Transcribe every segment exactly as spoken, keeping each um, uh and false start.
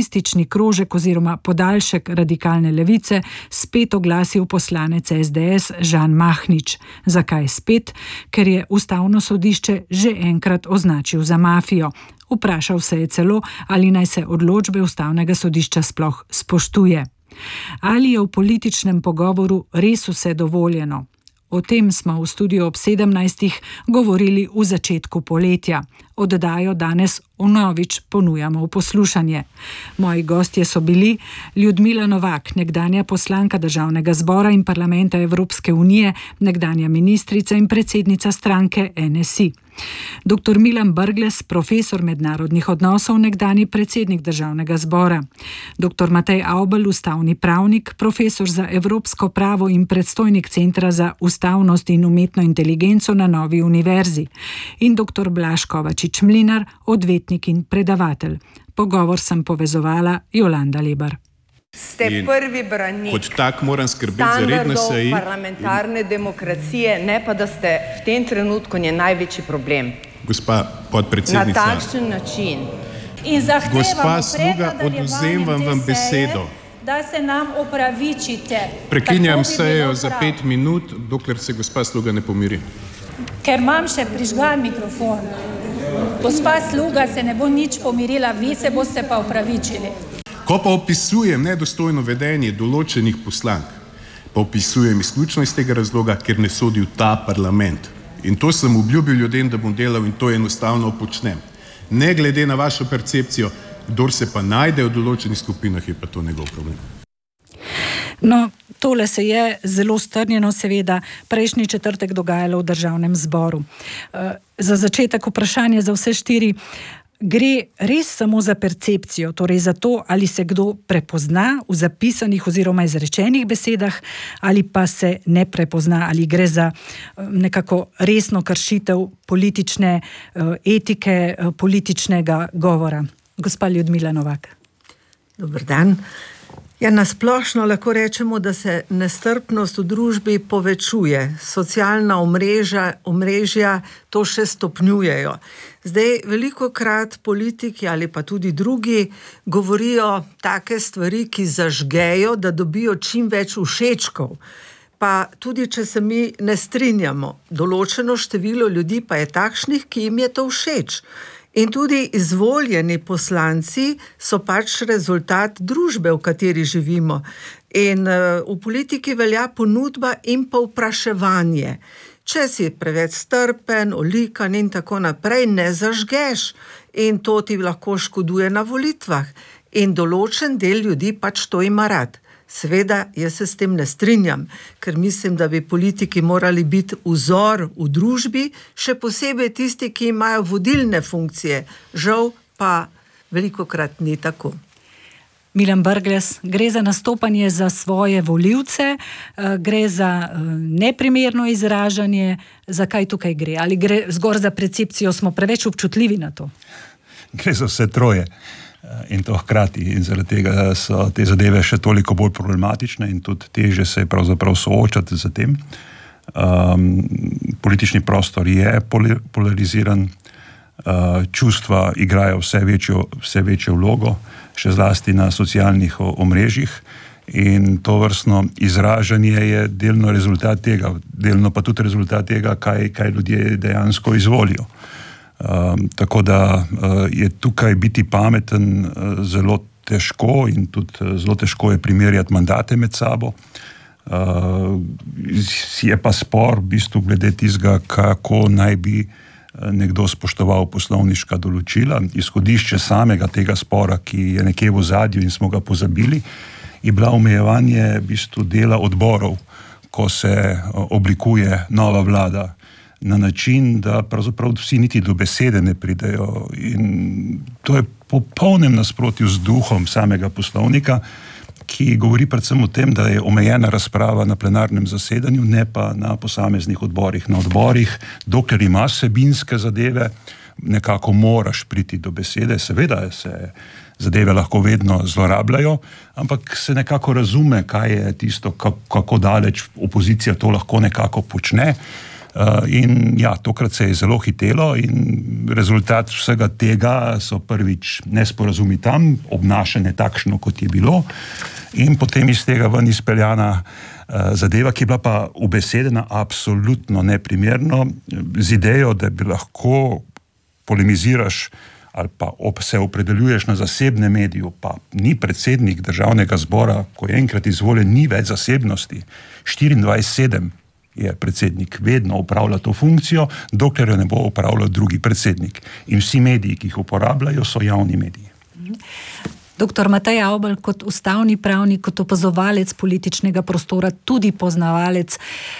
populistični krožek oziroma podaljšek radikalne levice spet oglasil poslanec es de es Žan Mahnič. Zakaj spet? Ker je ustavno sodišče že enkrat označil za mafijo. Vprašal se je celo, ali naj se odločbe ustavnega sodišča sploh spoštuje. Ali je v političnem pogovoru res vse dovoljeno? O tem smo v studiu ob sedemnajstih govorili v začetku poletja. Oddajo danes vnovič ponujamo v poslušanje. Moji gostje so bili Ljudmila Novak, nekdanja poslanka Državnega zbora in parlamenta Evropske unije, nekdanja ministrica in predsednica stranke en es i. doktor Milan Brglez, profesor mednarodnih odnosov, nekdanji predsednik Državnega zbora. doktor Matej Avbelj, ustavni pravnik, profesor za evropsko pravo in predstojnik Centra za ustavnost in umetno inteligenco na Novi univerzi. In doktor Blaž Kovačič Mlinar, odvetnik in predavatelj. Pogovor sem povezovala Jolanda Lebar. Ste prvi branik kot tak moram skrbeti za redne seji parlamentarne demokracije, ne pa da ste v tem trenutku nje največji problem. Gospa podpredsednica. Na takšen način. In zahtevamo Gospa Sluga, odvzemam vam besedo. Da se nam opravičite. Prekinjam sejo za pet minut, dokler se gospa Sluga ne pomiri. Ker imam še prižgan mikrofon. Gospa Sluga se ne bo nič pomirila, vi se boste pa opravičili. Ko pa opisujem nedostojno vedenje določenih poslank, pa opisujem izključno iz tega razloga, ker ne sodi v ta parlament. In to sem obljubil ljudem, da bom delal in to enostavno počnem. Ne glede na vašo percepcijo, kdor se pa najde v določenih skupinah, je pa to njegov problem. No, tole se je zelo strnjeno seveda prejšnji četrtek dogajalo v Državnem zboru. Za začetek vprašanje za vse štiri. Gre res samo za percepcijo, torej za to, ali se kdo prepozna v zapisanih oziroma izrečenih besedah, ali pa se ne prepozna, ali gre za nekako resno kršitev politične etike, političnega govora. Gospa Ljudmila Novak. Dober dan. Ja, nasplošno lahko rečemo, da se nestrpnost v družbi povečuje. Socialna omrežja, omrežja to še stopnjujejo. Zdaj, velikokrat politiki ali pa tudi drugi govorijo take stvari, ki zažgejo, da dobijo čim več všečkov. Pa tudi, če se mi ne strinjamo, določeno število ljudi pa je takšnih, ki jim je to všeč. In tudi izvoljeni poslanci so pač rezultat družbe, v kateri živimo. In uh, v politiki velja ponudba in pa vpraševanje. Če si preveč strpen, olikan in tako naprej, ne zažgeš. In to ti lahko škoduje na volitvah. In določen del ljudi pač to ima rad. Seveda, jaz se s tem ne strinjam, ker mislim, da bi politiki morali biti vzor v družbi, še posebej tisti, ki imajo vodilne funkcije. Žal pa velikokrat ni tako. Milan Brglez, gre za nastopanje za svoje volivce, gre za neprimerno izražanje. Zakaj tukaj gre? Ali gre zgolj za percepcijo, smo preveč občutljivi na to? Gre za vse troje. In to hkrati. In zaradi tega so te zadeve še toliko bolj problematične in tudi teže se pravzaprav soočati z tem. Um, politični prostor je polariziran, uh, čustva igrajo vse večjo, vse večjo vlogo, še zlasti na socialnih omrežjih. In to vrstno izražanje je delno rezultat tega, delno pa tudi rezultat tega, kaj, kaj ljudje dejansko izvolijo. Um, tako da uh, je tukaj biti pameten uh, zelo težko in tudi uh, zelo težko je primerjati mandate med sabo. Uh, je pa spor v bistvu glede tistega, kako naj bi uh, nekdo spoštoval poslovniška določila. Izhodišče samega tega spora, ki je nekje v ozadju in smo ga pozabili, je bila omejevanje v bistvu dela odborov, ko se uh, oblikuje nova vlada, na način, da pravzaprav vsi niti do besede ne pridejo. In to je po polnem nasprotju z duhom samega poslovnika, ki govori predvsem o tem, da je omejena razprava na plenarnem zasedanju, ne pa na posameznih odborih. Na odborih, dokler imaš vsebinske zadeve, nekako moraš priti do besede. Seveda se zadeve lahko vedno zlorabljajo, ampak se nekako razume, kaj je tisto, kako daleč opozicija to lahko nekako počne. In ja, tokrat se je zelo hitelo in rezultat vsega tega so prvič nesporazumi tam, obnašanje takšno, kot je bilo, in potem iz tega ven izpeljana zadeva, ki je bila pa ubesedena absolutno neprimerno, z idejo, da bi lahko polemiziraš ali pa se opredeljuješ na zasebnem mediju, pa ni predsednik državnega zbora, ko je enkrat izvoljen, ni več zasebnosti, štiriindvajset sedem je predsednik, vedno upravlja to funkcijo, dokler jo ne bo upravljal drugi predsednik. In vsi mediji, ki jih uporabljajo, so javni mediji. Doktor Matej Avbelj, kot ustavni pravnik, kot opazovalec političnega prostora, tudi poznavalec,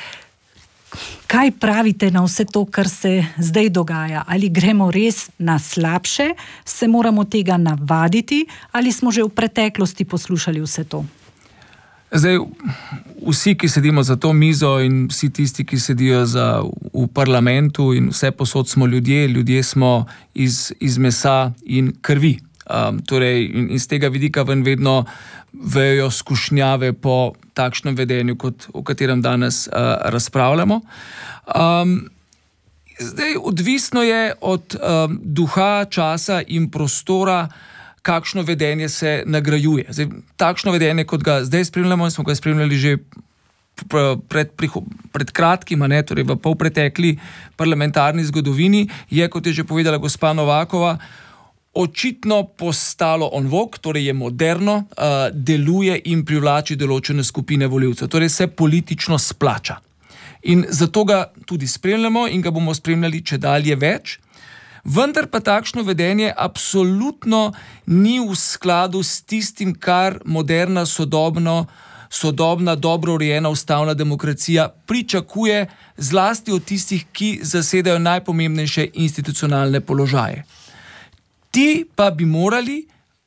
kaj pravite na vse to, kar se zdaj dogaja? Ali gremo res na slabše, se moramo tega navaditi, ali smo že v preteklosti poslušali vse to? Zdaj, vsi, ki sedimo za to mizo in vsi tisti, ki sedijo za, v parlamentu in vse posod smo ljudje, ljudje smo iz, iz mesa in krvi. Um, torej, in iz tega vidika ven vedno vejo skušnjave po takšnem vedenju, kot, o katerem danes uh, razpravljamo. Um, zdaj, odvisno je od um, duha, časa in prostora, kakšno vedenje se nagrajuje. Zdaj, takšno vedenje, kot ga zdaj spremljamo, in smo ga spremljali že pred, pred kratkim, ne, torej v polpretekli parlamentarni zgodovini, je, kot je že povedala gospa Novakova, očitno postalo on vogue, torej je moderno, uh, deluje in privlači določene skupine volivcev, torej se politično splača. In zato ga tudi spremljamo in ga bomo spremljali čedalje več. Vendar pa takšno vedenje absolutno ni v skladu s tistim, kar moderna, sodobno, sodobna, dobro urejena ustavna demokracija pričakuje, zlasti od tistih, ki zasedajo najpomembnejše institucionalne položaje. Ti pa bi morali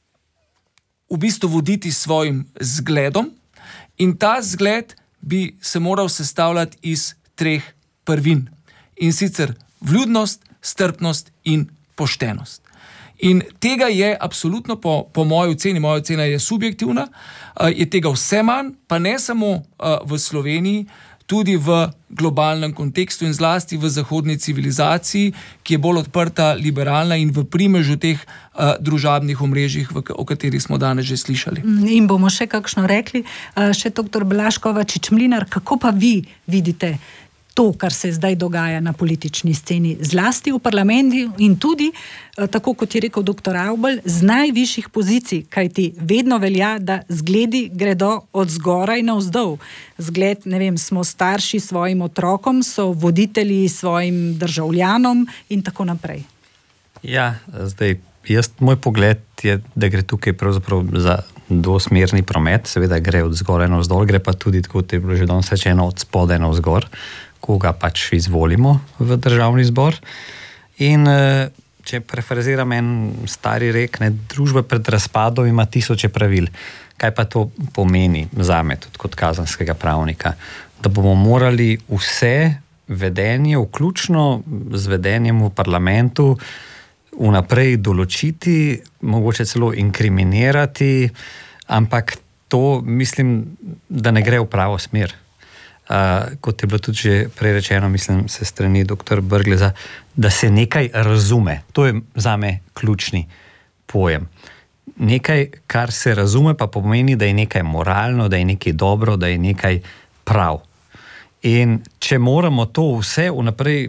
v bistvu voditi svojim zgledom in ta zgled bi se moral sestavljati iz treh prvin. In sicer vljudnost, strpnost in poštenost. In tega je absolutno po, po moji oceni, moja ocena je subjektivna, je tega vse manj, pa ne samo v Sloveniji, tudi v globalnem kontekstu in zlasti v zahodni civilizaciji, ki je bolj odprta, liberalna in v primežu teh uh, družabnih omrežjih, v, o katerih smo danes že slišali. In bomo še kakšno rekli. Uh, še doktor Blaž Kovačič Mlinar, kako pa vi vidite to, kar se zdaj dogaja na politični sceni, zlasti v parlamentu in tudi, tako kot je rekel doktor Avbelj, z najvišjih pozicij, kajti vedno velja, da zgledi gredo od zgoraj navzdol. Zgled, ne vem, smo starši svojim otrokom, so voditelji svojim državljanom in tako naprej. Ja, zdaj, jaz, moj pogled je, da gre tukaj pravzaprav za dvosmerni promet, seveda gre od zgoraj navzdol, gre pa tudi, tako je bilo že danes rečeno, od spodaj navzgor, koga pač izvolimo v državni zbor. In če prefraziram en stari rek, ne, družba pred razpadom ima tisoče pravil. Kaj pa to pomeni zame, tudi kot kazenskega pravnika? Da bomo morali vse vedenje, vključno z vedenjem v parlamentu, vnaprej določiti, mogoče celo inkriminirati, ampak to mislim, da ne gre v pravo smer. Uh, kot je bilo tudi že prej rečeno, mislim, se strani doktor Brgleza, da se nekaj razume. To je zame ključni pojem. Nekaj, kar se razume, pa pomeni, da je nekaj moralno, da je nekaj dobro, da je nekaj prav. In če moramo to vse vnaprej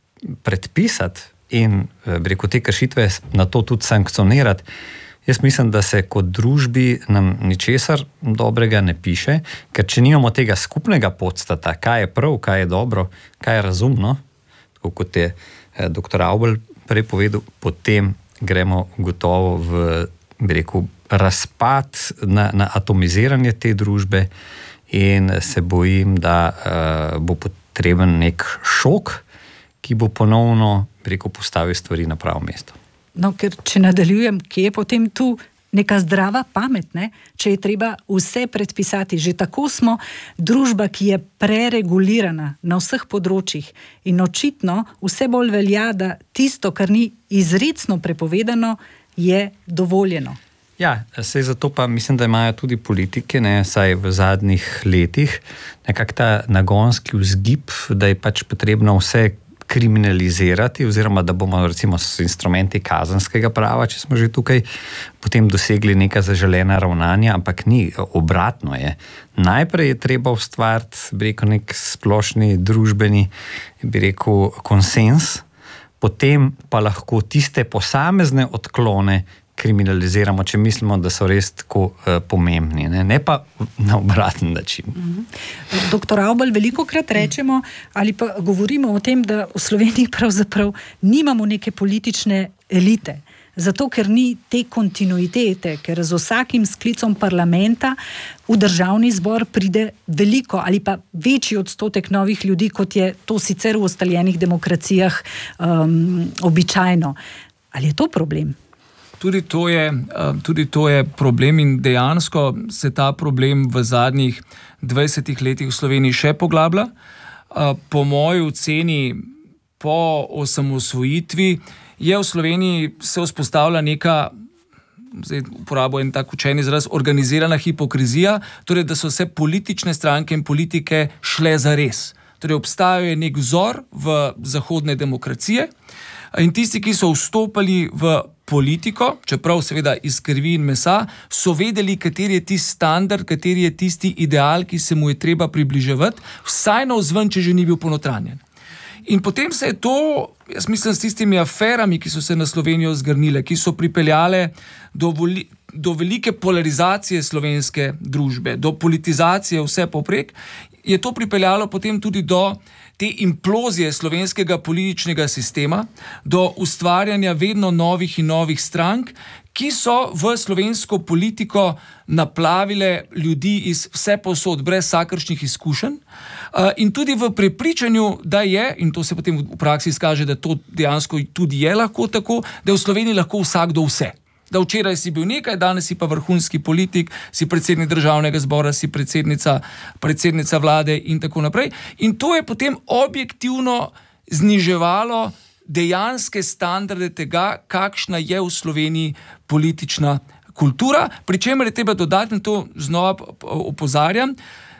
predpisati in, bi rekel, te kršitve na to tudi sankcionirati, jaz mislim, da se kot družbi nam ničesar dobrega ne piše, ker če nimamo tega skupnega podstata, kaj je prav, kaj je dobro, kaj je razumno, tako kot je doktor Avbelj prej povedal, potem gremo gotovo v, bi rekel, razpad na, na atomiziranje te družbe in se bojim, da uh, bo potreben nek šok, ki bo ponovno, bi rekel, postavil stvari na pravo mesto. No, ker če nadaljujem, kje je potem tu neka zdrava pamet, ne? Če je treba vse predpisati. Že tako smo družba, ki je preregulirana na vseh področjih in očitno vse bolj velja, da tisto, kar ni izrecno prepovedano, je dovoljeno. Ja, sej zato pa mislim, da imajo tudi politike, ne, saj v zadnjih letih, nekak ta nagonski vzgib, da je pač potrebno vse kriminalizirati, oziroma da bomo recimo s instrumenti kazenskega prava, če smo že tukaj, potem dosegli neka zaželena ravnanja, ampak ni, obratno je. Najprej je treba ustvariti, bi rekel, nek splošni družbeni, bi rekel, konsens, potem pa lahko tiste posamezne odklone kriminaliziramo, če mislimo, da so res tako uh, pomembni, ne? ne pa na obraten način. Mm-hmm. Doktor Avbelj, velikokrat rečemo ali pa govorimo o tem, da v Sloveniji pravzaprav nimamo neke politične elite, zato ker ni te kontinuitete, ker z vsakim sklicom parlamenta v državni zbor pride veliko ali pa večji odstotek novih ljudi, kot je to sicer v ustaljenih demokracijah um, običajno. Ali je to problem? Tudi to je, tudi to je problem in dejansko se ta problem v zadnjih dvajsetih letih v Sloveniji še poglablja. Po moji oceni, po osamosvojitvi je v Sloveniji se vzpostavila neka, zdaj uporabo en tak učen izraz, organizirana hipokrizija, torej da so se politične stranke in politike šle za res. Torej obstajajo nek vzor v zahodne demokracije in tisti, ki so vstopali v politiko, čeprav seveda iz krvi in mesa, so vedeli, kateri je tisti standard, kateri je tisti ideal, ki se mu je treba približevati, vsaj navzven, če že ni bil ponotranjen. In potem se je to, jaz mislim, s tistimi aferami, ki so se na Slovenijo zgrnile, ki so pripeljale do, voli, do velike polarizacije slovenske družbe, do politizacije vse poprek, je to pripeljalo potem tudi do te implozije slovenskega političnega sistema, do ustvarjanja vedno novih in novih strank, ki so v slovensko politiko naplavile ljudi iz vse posod, brez vsakršnih izkušenj, in tudi v prepričanju, da je, in to se potem v praksi izkaže, da to dejansko tudi je lahko tako, da je v Sloveniji lahko vsakdo vse. Da včeraj si bil nekaj, danes si pa vrhunski politik, si predsednik državnega zbora, si predsednica, predsednica vlade in tako naprej. In to je potem objektivno zniževalo dejanske standarde tega, kakšna je v Sloveniji politična kultura, pri čemer je treba dodati, in to znova opozarjam,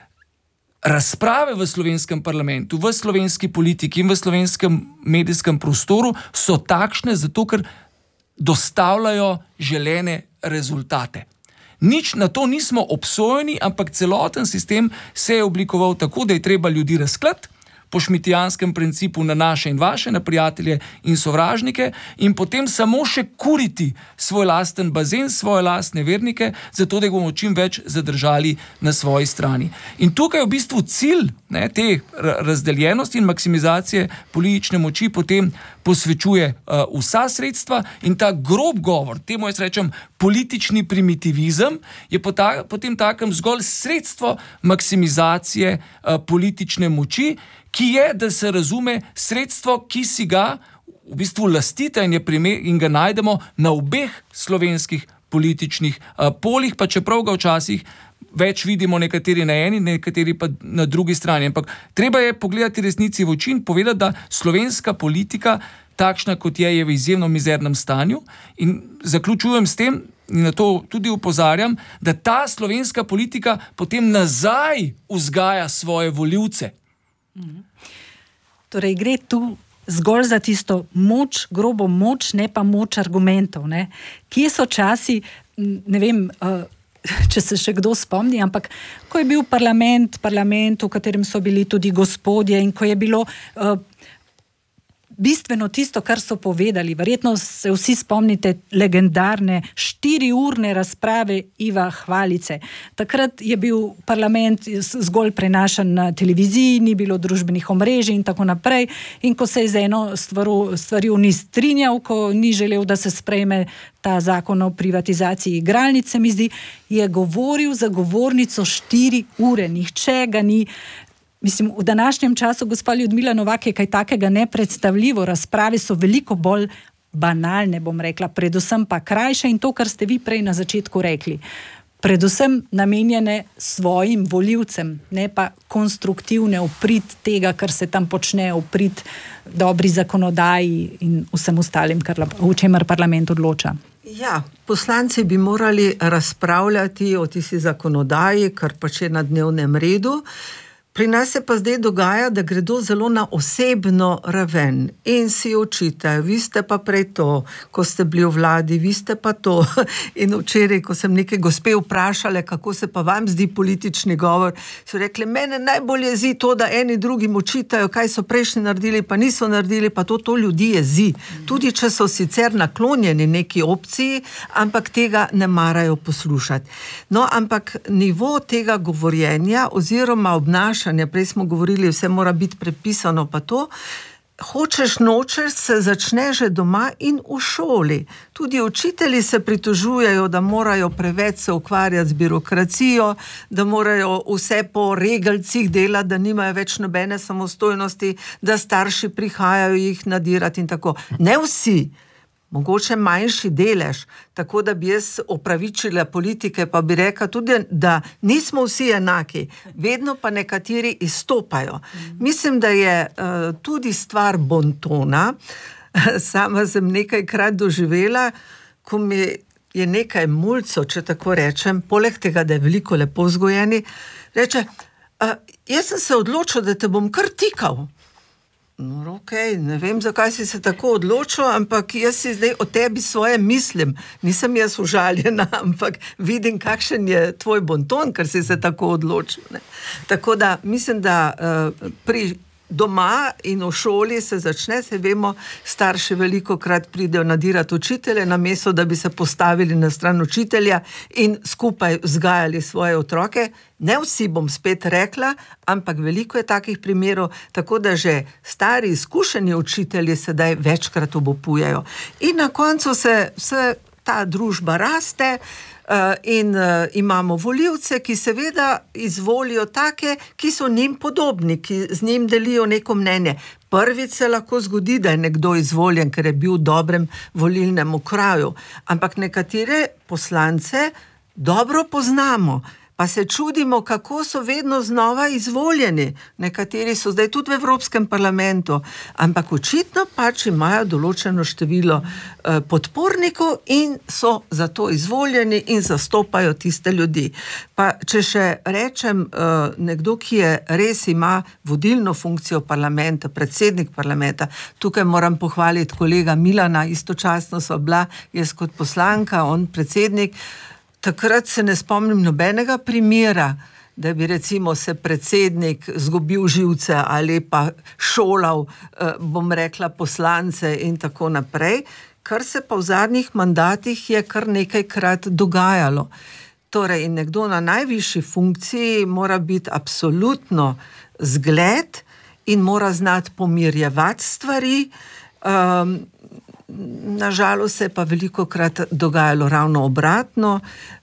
razprave v slovenskem parlamentu, v slovenski politiki in v slovenskem medijskem prostoru so takšne, zato ker dostavljajo želene rezultate. Nič na to nismo obsojeni, ampak celoten sistem se je oblikoval tako, da je treba ljudi razklati po šmitijanskem principu na naše in vaše, na prijatelje in sovražnike in potem samo še kuriti svoj lasten bazen, svoje lastne vernike, zato da jih bomo čim več zadržali na svoji strani. In tukaj v bistvu cilj, ne, te razdeljenosti in maksimizacije politične moči potem posvečuje uh, vsa sredstva in ta grob govor, temu jaz rečem politični primitivizem, je pota, potem takem zgolj sredstvo maksimizacije uh, politične moči, ki je, da se razume, sredstvo, ki si ga v bistvu lastite in, je primer, in ga najdemo na obeh slovenskih političnih uh, polih, pa čeprav ga včasih več vidimo nekateri na eni, nekateri pa na drugi strani. Ampak treba je pogledati resnici v oči in povedati, da slovenska politika, takšna kot je, je v izjemno mizernem stanju. In zaključujem s tem, in na to tudi opozarjam, da ta slovenska politika potem nazaj vzgaja svoje volivce. Torej gre tu zgolj za tisto moč, grobo moč, ne pa moč argumentov. Ne? Kje so časi, ne vem, uh, če se še kdo spomni, ampak ko je bil parlament, parlament, v katerem so bili tudi gospodje in ko je bilo uh, bistveno tisto, kar so povedali, verjetno se vsi spomnite legendarne štiriurne razprave Iva Hvalice. Takrat je bil parlament zgolj prenašan na televiziji, ni bilo družbenih omrežij in tako naprej. In ko se je z eno stvaru, stvarjo ni strinjal, ko ni želel, da se sprejme ta zakon o privatizaciji igralnice, mi zdi, je govoril za govornico štiri ure. Nihče ga ni. Mislim, v današnjem času, gospa Ljudmila Novak, je kaj takega nepredstavljivo. Razprave so veliko bolj banalne, bom rekla, predvsem pa krajše in to, kar ste vi prej na začetku rekli. Predvsem namenjene svojim volivcem, ne pa konstruktivne oprit tega, kar se tam počne, oprit dobri zakonodaji in vsem ostalim, kar, o čemer parlament odloča. Ja, poslanci bi morali razpravljati o tisti zakonodaji, kar pač je na dnevnem redu. Pri nas se pa zdaj dogaja, da gredo zelo na osebno raven in si očitajo, vi ste pa prej to, ko ste bili v vladi, vi ste pa to. In včeraj, ko sem neke gospe vprašala, kako se pa vam zdi politični govor, so rekli, mene najbolj jezi to, da eni drugim očitajo, kaj so prejšnji naredili, pa niso naredili, pa to, to ljudi jezi. Tudi če so sicer naklonjeni neki opciji, ampak tega ne marajo poslušati. No, ampak nivo tega govorjenja oziroma obnašanja, prej smo govorili, vse mora biti prepisano, pa to, hočeš nočeš, se začne že doma in v šoli. Tudi učitelji se pritožujejo, da morajo preveč se ukvarjati z birokracijo, da morajo vse po regalcih delati, da nimajo več nobene samostojnosti, da starši prihajajo jih nadirati in tako. Ne vsi, mogoče manjši delež, tako da bi jaz opravičila politike, pa bi rekla tudi, da nismo vsi enaki, vedno pa nekateri izstopajo. Mislim, da je uh, tudi stvar bontona. Sama sem nekajkrat doživela, ko mi je nekaj mulcev, če tako rečem, poleg tega, da je veliko lepo vzgojeni, reče, uh, jaz sem se odločil, da te bom kar tikal. No, okej, okay, ne vem, zakaj si se tako odločil, ampak jaz si zdaj o tebi svoje mislim. Nisem jaz užaljena, ampak vidim, kakšen je tvoj bonton, ker si se tako odločil. Ne. Tako da mislim, da uh, pri doma in v šoli se začne, se vemo, starši veliko krat pridejo nadirati učitelje, namesto da bi se postavili na stran učitelja in skupaj vzgajali svoje otroke. Ne vsi, bom spet rekla, ampak veliko je takih primerov, tako da že stari izkušeni učitelji sedaj večkrat obupujejo. In na koncu se, se ta družba raste, in uh, imamo volivce, ki seveda izvolijo take, ki so njim podobni, ki z njim delijo neko mnenje. Prvič se lahko zgodi, da je nekdo izvoljen, ker je bil v dobrem volilnem okraju, ampak nekatere poslance dobro poznamo, pa se čudimo, kako so vedno znova izvoljeni. Nekateri so zdaj tudi v Evropskem parlamentu, ampak očitno pač imajo določeno število eh, podpornikov in so zato izvoljeni in zastopajo tiste ljudi. Pa če še rečem, eh, nekdo, ki je res ima vodilno funkcijo parlamenta, predsednik parlamenta, tukaj moram pohvaliti kolega Milana, istočasno sva bila, jaz kot poslanka, on predsednik. Takrat se ne spomnim nobenega primera, da bi recimo se predsednik zgubil živce ali pa šolal, bom rekla, poslance in tako naprej, kar se pa v zadnjih mandatih je kar nekajkrat dogajalo. Torej, in nekdo na najvišji funkciji mora biti absolutno zgled in mora znati pomirjevati stvari. Um, Nažalost se je pa velikokrat dogajalo ravno obratno,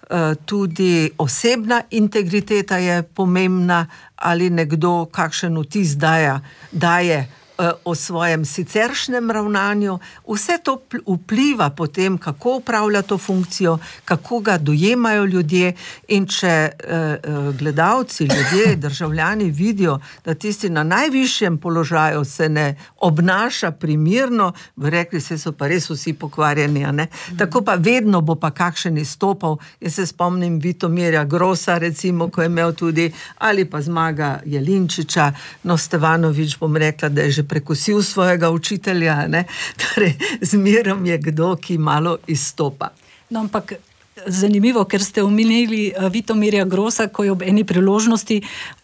tudi osebna integriteta je pomembna, ali nekdo kakšen vtis daje, daje o svojem siceršnjem ravnanju. Vse to vpliva potem, kako upravlja to funkcijo, kako ga dojemajo ljudje, in če eh, gledalci, ljudje, državljani vidijo, da tisti na najvišjem položaju se ne obnaša primirno, bi rekli, se so pa res vsi pokvarjeni, a ne? Tako pa vedno bo pa kakšen izstopal. Jaz se spomnim Vitomirja Grosa, recimo, ko je imel tudi, ali pa Zmaga Jelinčiča, no, Stevanovič, bom rekla, da je že prekosil svojega učitelja, ne? Torej, zmerom je kdo, ki malo izstopa. No, ampak zanimivo, ker ste omenili Vitomirja Grosa, ko je ob eni priložnosti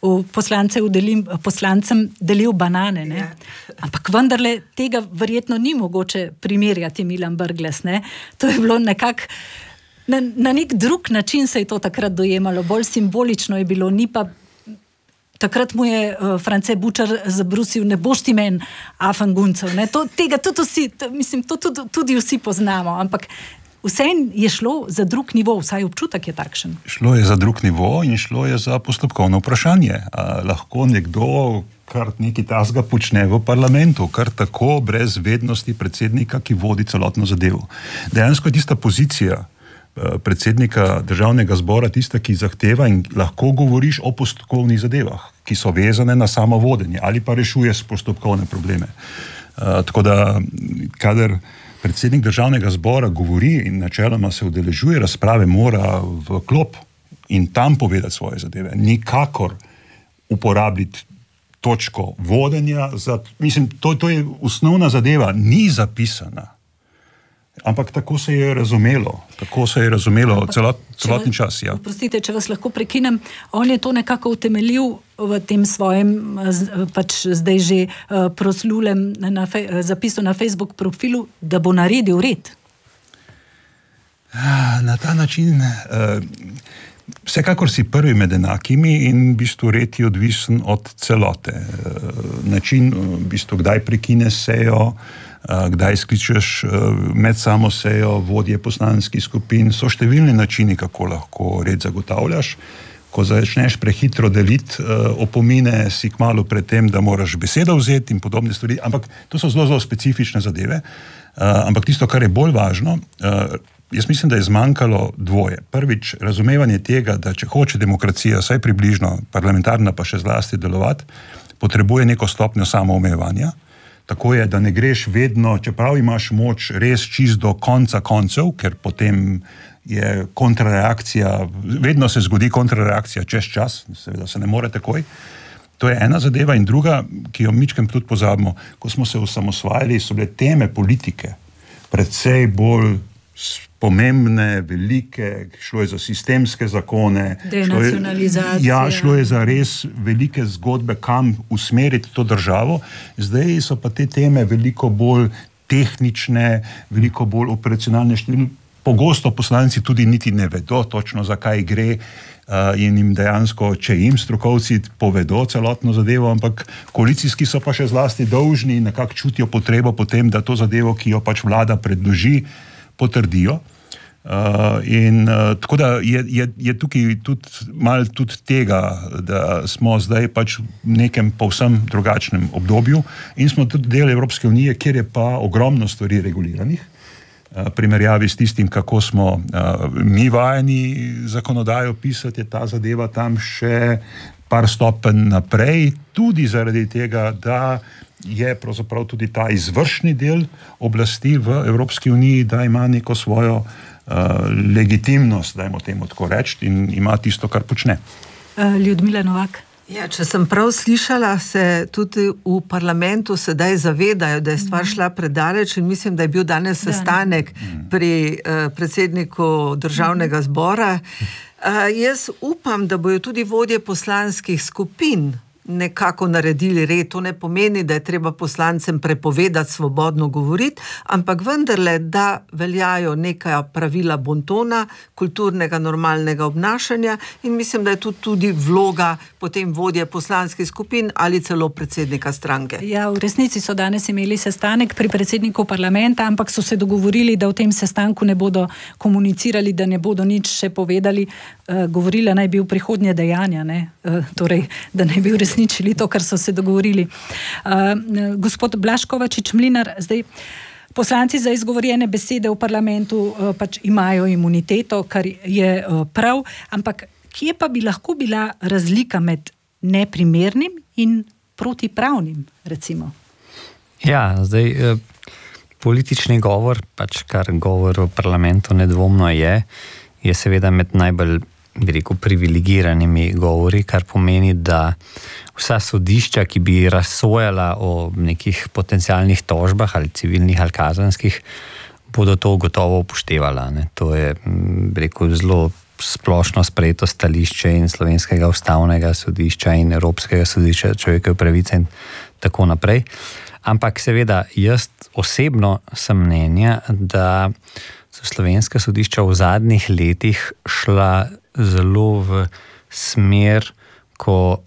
delim, poslancem delil banane, ne? Ja. Ampak vendarle tega verjetno ni mogoče primerjati, Milan Brglez, ne? To je bilo nekako, na, na nek drug način se je to takrat dojemalo, bolj simbolično je bilo, ni pa. Takrat mu je uh, France Bučar zabrusil, ne boš ti men afanguncev. To, tega tudi vsi, to, mislim, to tudi, tudi vsi poznamo, ampak vseeno je šlo za drug nivo, vsaj občutek je takšen. Šlo je za drug nivo in šlo je za postopkovno vprašanje. A lahko nekdo kar nekaj tasga počne v parlamentu, kar tako brez vednosti predsednika, ki vodi celotno zadevo. Dejansko je tista pozicija predsednika državnega zbora tista, ki zahteva in lahko govoriš o postopkovnih zadevah, ki so vezane na samo vodenje ali pa rešuješ postopkovne probleme. Uh, tako da, kadar predsednik državnega zbora govori in načeloma se udeležuje razprave, mora v klop in tam povedati svoje zadeve. Nikakor uporabiti točko vodenja. Za, mislim, to, to je osnovna zadeva, ni zapisana. Ampak tako se je razumelo, tako se je razumelo celot, celotni čas. Ja. Prostite, če vas lahko prekinem, on je to nekako utemeljil v tem svojem, pač zdaj že proslulem na fej, zapisu na Facebook profilu, da bo naredil red. Na ta način, vsekakor si prvi med enakimi in v bistvu red je odvisen od celote. Način, v bistvu, kdaj prekine sejo, kdaj skličeš med samo sejo, vodje poslanskih skupin, so številni načini, kako lahko red zagotavljaš. Ko začneš prehitro deliti opomine, si kmalu pred tem, da moraš besedo vzeti in podobne stvari, ampak to so zelo, zelo specifične zadeve. Ampak tisto, kar je bolj važno, jaz mislim, da je zmanjkalo dvoje. Prvič, razumevanje tega, da če hoče demokracija, vsaj približno parlamentarna pa še zlasti delovati, potrebuje neko stopnjo samoomejevanja. Tako je, da ne greš vedno, čeprav imaš moč res čist do konca koncev, ker potem je kontrareakcija, vedno se zgodi kontrareakcija čez čas, seveda se ne more takoj. To je ena zadeva in druga, ki jo mičkem tudi pozabimo. Ko smo se osamosvajali, so bile teme politike precej bolj pomembne, velike, šlo je za sistemske zakone. Denacionalizacija. Ja, šlo je za res velike zgodbe, kam usmeriti to državo. Zdaj so pa te teme veliko bolj tehnične, veliko bolj operacionalne. Pogosto poslanci tudi niti ne vedo točno, zakaj gre in jim dejansko, če jim strokovci povedo celotno zadevo, ampak koalicijski so pa še zlasti dolžni in nekako čutijo potrebo potem, da to zadevo, ki jo pač vlada predloži, potrdijo. Uh, in uh, tako da je, je, je tukaj tudi malo tudi tega, da smo zdaj pač v nekem povsem drugačnem obdobju in smo tudi del Evropske unije, kjer je pa ogromno stvari reguliranih. Uh, primerjavi s tistim, kako smo uh, mi vajeni zakonodajo pisati, je ta zadeva tam še par stopenj naprej, tudi zaradi tega, da je pravzaprav tudi ta izvršni del oblasti v Evropski uniji, da ima neko svojo uh, legitimnost, dajmo temu tako reči, in ima tisto, kar počne. Uh, Ljudmila Novak. Ja, če sem prav slišala, se tudi v parlamentu sedaj zavedajo, da je stvar šla predaleč in mislim, da je bil danes sestanek pri uh, predsedniku državnega zbora. Uh, jaz upam, da bojo tudi vodje poslanskih skupin nekako naredili red. To ne pomeni, da je treba poslancem prepovedati svobodno govoriti, ampak vendarle, da veljajo neka pravila bontona, kulturnega, normalnega obnašanja in mislim, da je tu tudi vloga potem vodje poslanskih skupin ali celo predsednika stranke. Ja, v resnici so danes imeli sestanek pri predsedniku parlamenta, ampak so se dogovorili, da v tem sestanku ne bodo komunicirali, da ne bodo nič še povedali. Uh, govorila naj bi v prihodnje dejanja, ne? Uh, torej, da naj bi v resničili to, kar so se dogovorili. Uh, gospod Blaž Kovačič Mlinar, zdaj poslanci za izgovorjene besede v parlamentu uh, pač imajo imuniteto, kar je uh, prav, ampak kje pa bi lahko bila razlika med neprimernim in protipravnim, recimo? Ja, zdaj eh, politični govor, pač kar govor v parlamentu nedvomno je, je seveda med najbolj bi rekel, privilegiranimi govori, kar pomeni, da vsa sodišča, ki bi razsojala o nekih potencialnih tožbah ali civilnih ali kazenskih, bodo to gotovo upoštevala. Ne. To je, bi rekel, zelo splošno sprejeto stališče in Slovenskega ustavnega sodišča in Evropskega sodišča človekove pravice in tako naprej. Ampak seveda, jaz osebno sem mnenja, da so slovenska sodišča v zadnjih letih šla zelo v smer, ko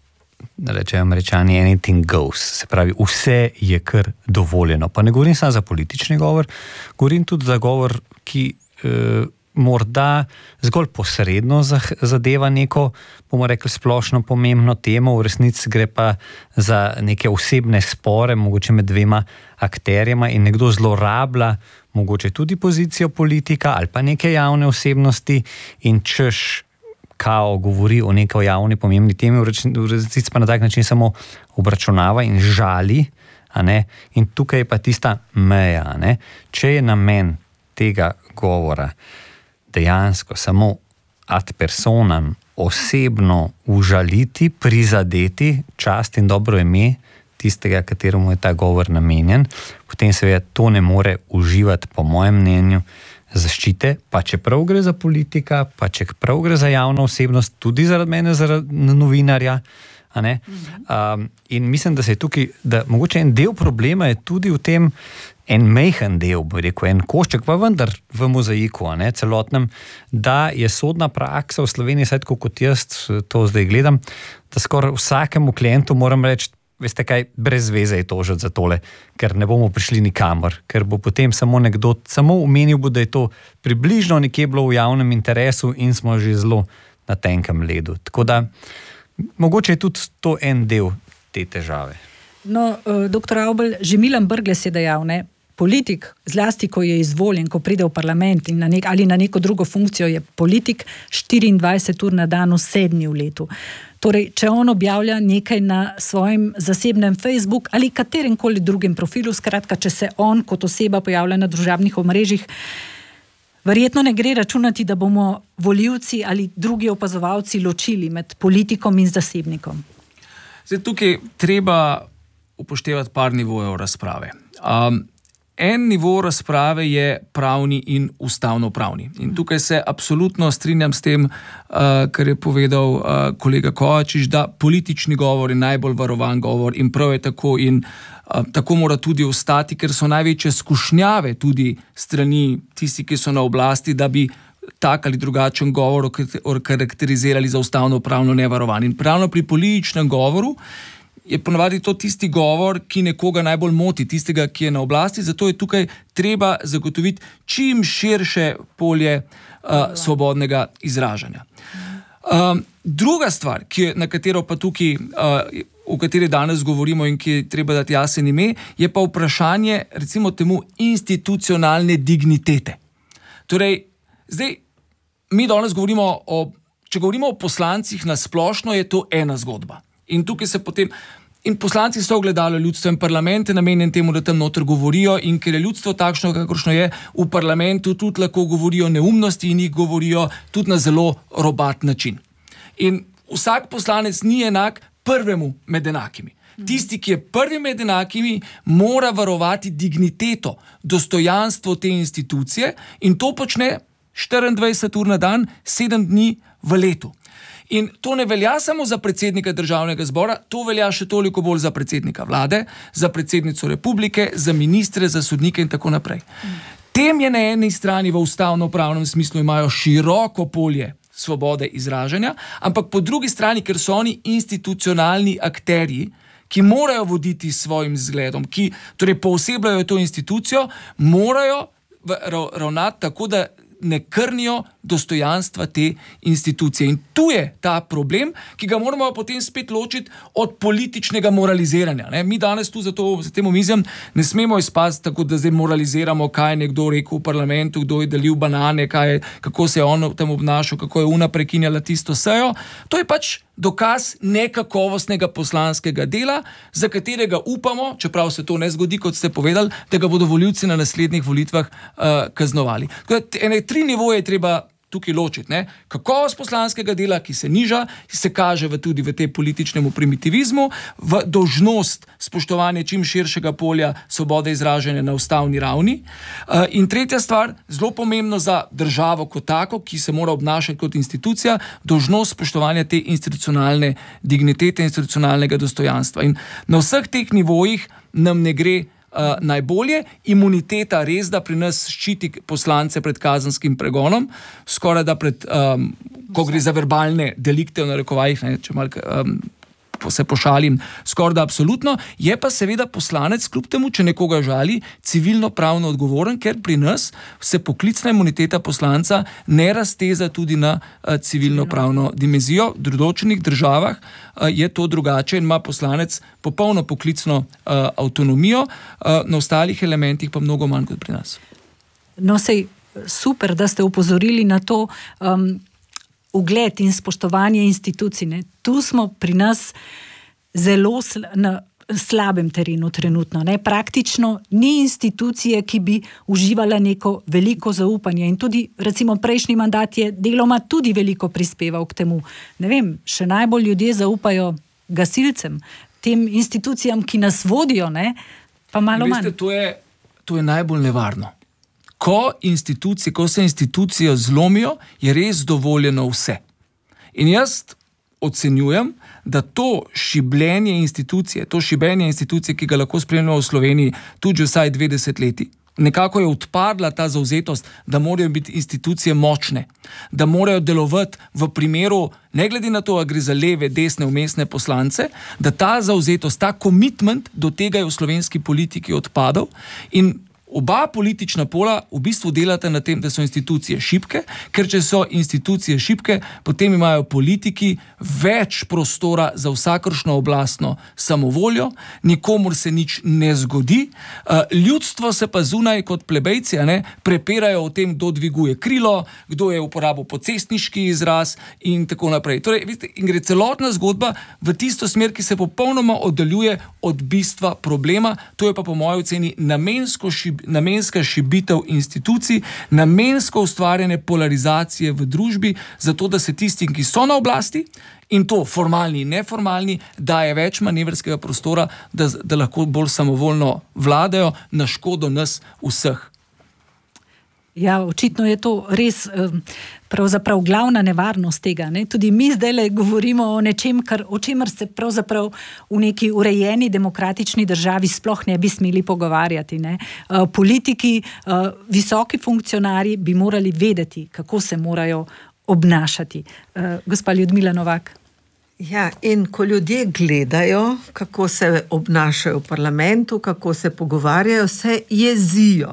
rečejo Američani anything goes, se pravi, vse je kar dovoljeno. Pa ne govorim samo za politični govor, govorim tudi za govor, ki eh, morda zgolj posredno zadeva neko, bomo rekli, splošno pomembno temo, v resnici gre pa za neke osebne spore, mogoče med dvema akterjema in nekdo zlorablja mogoče tudi pozicijo politika ali pa neke javne osebnosti in češ kao govori o nekaj javni pomembni temi, v resnici pa na tak način samo obračunava in žali A ne? In tukaj je pa tista meja. A ne? Če je namen tega govora dejansko samo ad personam, osebno užaliti, prizadeti čast in dobro ime tistega, kateremu je ta govor namenjen, potem seveda to ne more uživati, po mojem mnenju, zaščite, pa čeprav gre za politika, pa čeprav gre za javno osebnost, tudi zaradi mene, zaradi novinarja. A ne? Um, in mislim, da se je tukaj, da mogoče en del problema je tudi v tem, en mejhen del, bi rekel, en košček, pa vendar v mozaiku, a ne, celotnem, da je sodna praksa v Sloveniji, saj tako kot jaz to zdaj gledam, da skoraj vsakemu klientu moram reči, veste kaj, brez veze je tožiti za tole, ker ne bomo prišli nikamor, ker bo potem samo nekdo, samo omenil bo, da je to približno nekje bilo v javnem interesu in smo že zelo na tenkem ledu. Tako da, mogoče je tudi to en del te težave. No, doktor Avbelj, že Milan Brglez je dejal, ne, politik, zlasti ko je izvoljen, ko pride v parlament in na nek, ali na neko drugo funkcijo, je politik štiriindvajset ur na dan, sedmi v letu. Torej, če on objavlja nekaj na svojem zasebnem Facebook ali kateremkoli drugem profilu, skratka, če se on kot oseba pojavlja na družabnih omrežjih, verjetno ne gre računati, da bomo volivci ali drugi opazovalci ločili med politikom in zasebnikom. Zdaj, tukaj treba upoštevati par nivojev razprave. Um, En nivo razprave je pravni in ustavno-pravni. In tukaj se absolutno strinjam s tem, uh, kar je povedal uh, kolega Kovačič, da politični govor je najbolj varovan govor in prav je tako in uh, tako mora tudi ostati, ker so največje skušnjave tudi strani tisti, ki so na oblasti, da bi tak ali drugačen govor okarakterizirali za ustavno-pravno nevarovan. In pravno pri političnem govoru je ponavadi to tisti govor, ki nekoga najbolj moti, tistega, ki je na oblasti, zato je tukaj treba zagotoviti čim širše polje uh, svobodnega izražanja. Um, druga stvar, ki je, na katero pa tukaj, uh, o kateri danes govorimo in ki je treba dati jasen ime, je pa vprašanje, recimo temu, institucionalne dignitete. Torej, zdaj, mi danes govorimo o, če govorimo o poslancih na splošno, je to ena zgodba. In tukaj se potem, in poslanci so ogledalo ljudstva in parlament je namenjen temu, da tam noter govorijo in ker je ljudstvo takšno, kakršno je, v parlamentu tudi lahko govorijo neumnosti in jih govorijo tudi na zelo robat način. In vsak poslanec ni enak prvemu med enakimi. Tisti, ki je prvi med enakimi, mora varovati digniteto, dostojanstvo te institucije in to počne štiriindvajset ur na dan, sedem dni v letu. In to ne velja samo za predsednika državnega zbora, to velja še toliko bolj za predsednika vlade, za predsednico republike, za ministre, za sodnike in tako naprej. Tem je na eni strani v ustavno-pravnem smislu imajo široko polje svobode izražanja, ampak po drugi strani, ker so oni institucionalni akterji, ki morajo voditi s svojim zgledom, ki torej poosebljajo to institucijo, morajo ravnati tako, da ne krnijo dostojanstva te institucije. In tu je ta problem, ki ga moramo potem spet ločiti od političnega moraliziranja. Ne? Mi danes tu za, to, za tem omizjem ne smemo izpasti tako, da zdaj moraliziramo, kaj je nekdo rekel v parlamentu, kdo je delil banane, kaj je, kako se je on tam obnašal, kako je ona prekinjala tisto sejo. To je pač dokaz nekakovostnega poslanskega dela, za katerega upamo, čeprav se to ne zgodi, kot ste povedali, da ga bodo volivci na naslednjih volitvah uh, kaznovali. Ene tri nivoje je treba tukaj ločiti. Ne? Kakovost poslanskega dela, ki se niža, se kaže v, tudi v tej političnemu primitivizmu, v dolžnost spoštovanja čim širšega polja svobode izražanja na ustavni ravni. Uh, in tretja stvar, zelo pomembno za državo kot tako, ki se mora obnašati kot institucija, dolžnost spoštovanja te institucionalne dignitete, institucionalnega dostojanstva. In na vseh teh nivojih nam ne gre Uh, najbolje. Imuniteta res, da pri nas ščiti poslance pred kazenskim pregonom, skoraj da pred, um, ko gre za verbalne delikte v narekovajih, ne, če malo um, se pošalim, skoraj da absolutno, je pa seveda poslanec, kljub temu, če nekoga žali, civilno pravno odgovoren, ker pri nas se poklicna imuniteta poslanca ne razteza tudi na uh, civilno pravno dimenzijo. V določenih državah uh, je to drugače in ima poslanec popolno poklicno uh, avtonomijo, uh, na ostalih elementih pa mnogo manj kot pri nas. No, sej super, da ste upozorili na to, um, ugled in spoštovanje institucij. Ne? Tu smo pri nas zelo, na slabem terenu trenutno. Ne? Praktično ni institucije, ki bi uživala neko veliko zaupanje in tudi recimo prejšnji mandat je deloma tudi veliko prispeval k temu. Ne vem, še najbolj ljudje zaupajo gasilcem, tem institucijam, ki nas vodijo, ne? Pa malo manj. Veste, to je, to je najbolj nevarno. Ko institucije, ko se institucije zlomijo, je res dovoljeno vse. In jaz ocenjujem, da to šibljenje institucije, to šibenje institucije, ki ga lahko spremljamo v Sloveniji tudi vsaj dve desetletji, nekako je odpadla ta zavzetost, da morajo biti institucije močne, da morajo delovati v primeru, ne glede na to, a gre za leve, desne, vmesne poslance, da ta zavzetost, ta commitment do tega je v slovenski politiki odpadal in oba politična pola v bistvu delata na tem, da so institucije šibke, ker če so institucije šibke, potem imajo politiki več prostora za vsakršno oblastno samovoljo, nikomur se nič ne zgodi, ljudstvo se pa zunaj kot plebejci, ne, prepirajo o tem, kdo dviguje krilo, kdo je uporabil pocestniški izraz in tako naprej. Torej, vidite, in gre celotna zgodba v tisto smer, ki se popolnoma oddaljuje od bistva problema, to je pa po moji oceni namensko šib namenska šibitev institucij, namensko ustvarjanje polarizacije v družbi, zato da se tistim, ki so na oblasti, in to formalni in neformalni, daje več manevrskega prostora, da, da lahko bolj samovoljno vladajo na škodo nas vseh. Ja, očitno je to res pravzaprav glavna nevarnost tega. Ne? Tudi mi zdaj govorimo o nečem, kar, o čemer se pravzaprav v neki urejeni demokratični državi sploh ne bi smeli pogovarjati. Ne? Politiki, visoki funkcionarji bi morali vedeti, kako se morajo obnašati. Gospa Ljudmila Novak. Ja, in ko ljudje gledajo, kako se obnašajo v parlamentu, kako se pogovarjajo, se jezijo.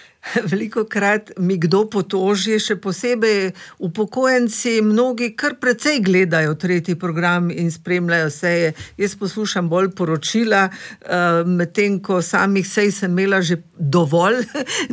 Veliko krat mi kdo potoži, še posebej upokojenci, mnogi kar precej gledajo tretji program in spremljajo seje. Jaz poslušam bolj poročila, medtem ko samih sej sem imela že dovolj,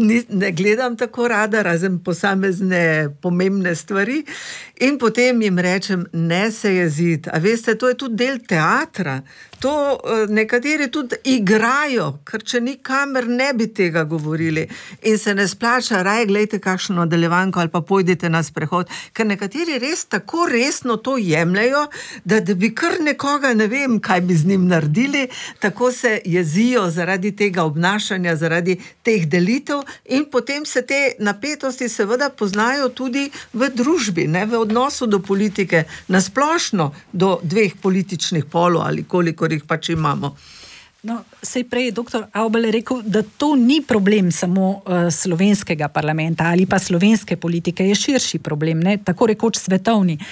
ne gledam tako rada, razen posamezne pomembne stvari. In potem jim rečem, ne se jeziti. A veste, to je tudi del teatra. To nekateri tudi igrajo, ker če ni kamer, ne bi tega govorili. In se ne splača, raje gledajte kakšno nadaljevanko ali pa pojdite na sprehod, ker nekateri res tako resno to jemljajo, da, da bi kar nekoga, ne vem, kaj bi z njim naredili, tako se jezijo zaradi tega obnašanja, zaradi teh delitev in potem se te napetosti seveda poznajo tudi v družbi, ne, v odnosu do politike, nasplošno do dveh političnih polov ali koliko jih pač imamo. No, sej prej je doktor Avbelj rekel, da to ni problem samo uh, slovenskega parlamenta ali pa slovenske politike, je širši problem, ne, tako rekoč svetovni.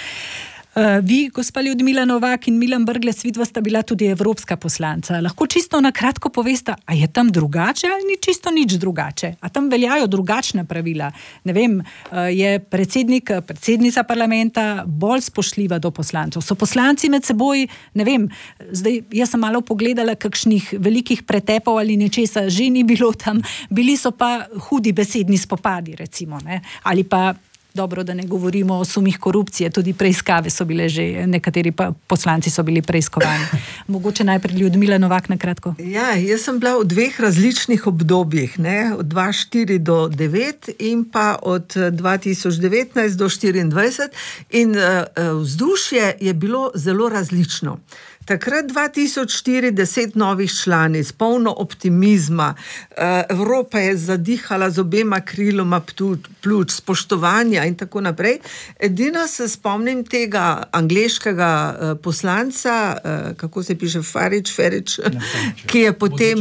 Uh, vi, gospa Ljudmila Novak in Milan Brglez, vidva sta bila tudi evropska poslanca. Lahko čisto na kratko povesta, a je tam drugače ali ni čisto nič drugače? A tam veljajo drugačna pravila? Ne vem, uh, je predsednik, predsednica parlamenta bolj spoštljiva do poslancev? So poslanci med seboj, ne vem, zdaj jaz sem malo pogledala, kakšnih velikih pretepov ali nečesa že ni bilo tam, bili so pa hudi besedni spopadi, recimo, ne? Ali pa dobro, da ne govorimo o sumih korupcije, tudi preiskave so bile že, nekateri pa poslanci so bili preiskovani. Mogoče najprej Ljudmila Novak na kratko. Ja, jaz sem bila v dveh različnih obdobjih, ne, od dva tisoč štiri do devet in pa od dva tisoč devetnajst do štiriindvajset in uh, vzdušje je bilo zelo različno. Takrat dva tisoč štiri deset novih članic, polno optimizma, Evropa je zadihala z obema kriloma pljuč, spoštovanja in tako naprej. Edina se spomnim tega angleškega poslanca, kako se piše, Farič, Ferič, ki je potem,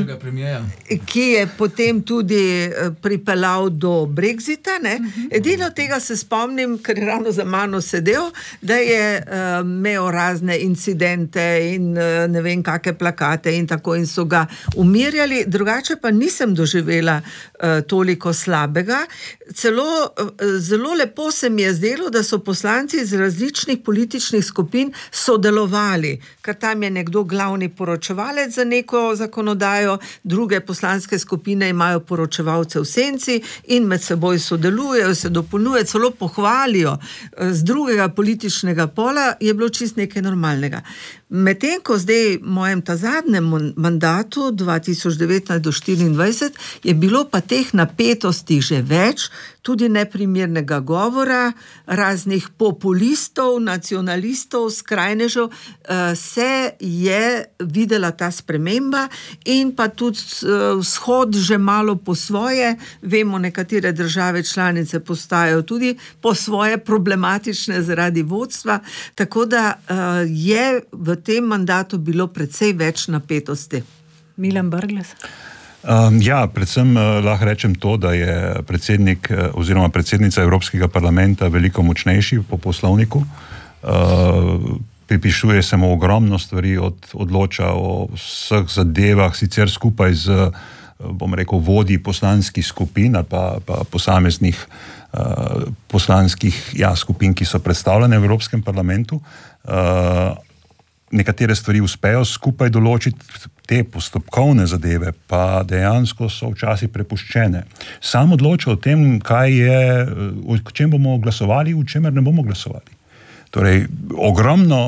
ki je potem tudi pripeljal do Brexita, ne. Edino tega se spomnim, ker je ravno za mano sedel, da je imel razne incidente in ne vem, kakšne plakate in tako in so ga umirjali, drugače pa nisem doživela uh, toliko slabega. Celo uh, zelo lepo se mi je zdelo, da so poslanci iz različnih političnih skupin sodelovali, ker tam je nekdo glavni poročevalec za neko zakonodajo, druge poslanske skupine imajo poročevalce v senci in med seboj sodelujejo, se dopolnjujejo, celo pohvalijo z drugega političnega pola, je bilo čist nekaj normalnega. Medtem ko zdaj v mojem ta zadnjem mandatu dva tisoč devetnajst do štiriindvajset je bilo pa teh napetosti že več, tudi neprimernega govora, raznih populistov, nacionalistov, skrajnežev, se je videla ta sprememba in pa tudi vzhod že malo po svoje, vemo, nekatere države članice postajajo tudi po svoje problematične zaradi vodstva, tako da je v tem mandatu bilo precej več napetosti. Milan Brglez. Um, ja, predvsem uh, lahko rečem to, da je predsednik uh, oziroma predsednica Evropskega parlamenta veliko močnejši po poslovniku. Uh, pripišuje se mu ogromno stvari, od, odloča o vseh zadevah, sicer skupaj z, uh, bom rekel, vodji poslanskih skupin ali pa, pa posameznih uh, poslanskih ja, skupin, ki so predstavljene v Evropskem parlamentu. Uh, Nekatere stvari uspejo skupaj določiti, te postopkovne zadeve pa dejansko so včasih prepuščene. Sam odloča o tem, kaj je, o čem bomo glasovali, o čemer ne bomo glasovali. Torej, ogromno